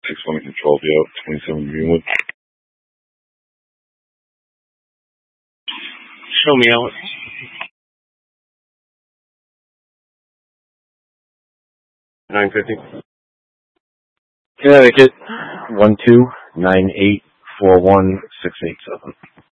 6-1 control view, 27 Greenwood. Show me out. $9.50. Connecticut, 129841687.